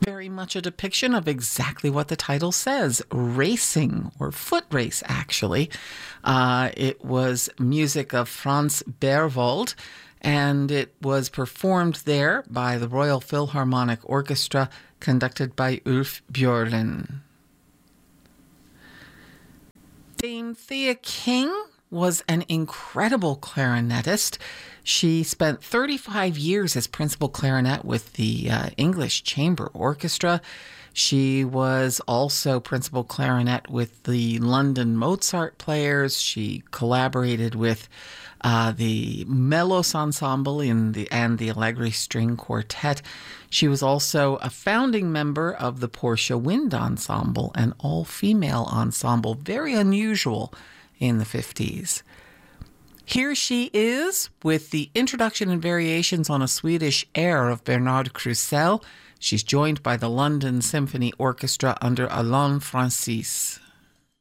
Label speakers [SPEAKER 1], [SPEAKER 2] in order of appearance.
[SPEAKER 1] very much a depiction of exactly what the title says, racing, or foot race, actually. It was music of Franz Berwald, and it was performed there by the Royal Philharmonic Orchestra, conducted by Ulf Björlin. Dame Thea King was an incredible clarinetist. She spent 35 years as principal clarinet with the English Chamber Orchestra. She was also principal clarinet with the London Mozart Players. She collaborated with the Melos Ensemble and the Allegri String Quartet. She was also a founding member of the Portia Wind Ensemble, an all-female ensemble, very unusual in the 50s. Here she is with the introduction and variations on a Swedish air of Bernard Krusell. She's joined by the London Symphony Orchestra under Alain Francis.